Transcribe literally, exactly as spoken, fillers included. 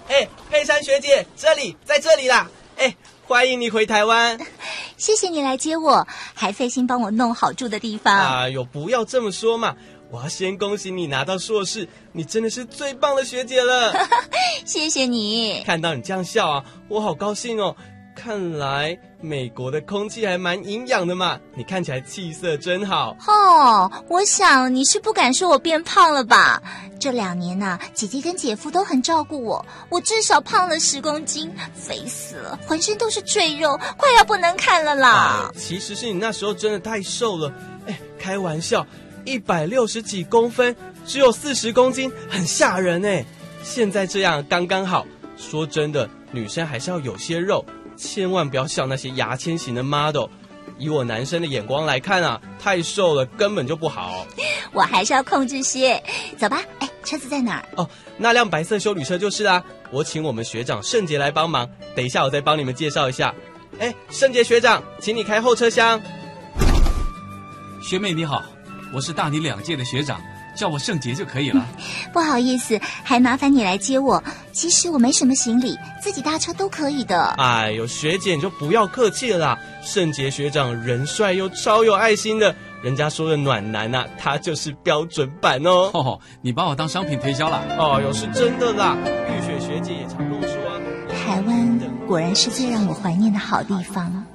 哎，佩珊学姐，这里，在这里啦！哎，欢迎你回台湾。 谢谢你来接我，还费心帮我弄好住的地方。 哎呦，不要这么说嘛！我要先恭喜你拿到硕士，你真的是最棒的学姐了。 谢谢你。 看到你这样笑啊，我好高兴哦。看来美国的空气还蛮营养的嘛，你看起来气色真好。 哦，我想你是不敢说我变胖了吧？这两年啊，姐姐跟姐夫都很照顾我，我至少胖了十公斤，肥死了，浑身都是赘肉，快要不能看了啦。 哎，其实是你那时候真的太瘦了。哎，开玩笑，一百六十几公分，只有四十公斤，很吓人哎。现在这样刚刚好。说真的，女生还是要有些肉。千万不要像那些牙签型的 model， 以我男生的眼光来看啊，太瘦了根本就不好。 我还是要控制些。走吧，哎，车子在哪儿？ 哦，那辆白色休旅车就是啦。我请我们学长盛杰来帮忙，等一下我再帮你们介绍一下。哎，盛杰学长，请你开后车厢。 学妹你好，我是大你两届的学长，叫我盛杰就可以了。 不好意思，还麻烦你来接我。其实我没什么行李，自己搭车都可以的。 哎呦，学姐你就不要客气了啦。盛杰学长人帅又超有爱心的，人家说的暖男啊，他就是标准版哦。 哦，你把我当商品推销了？ 哦哟，是真的啦。玉雪学姐也常跟我说啊， 台湾果然是最让我怀念的好地方。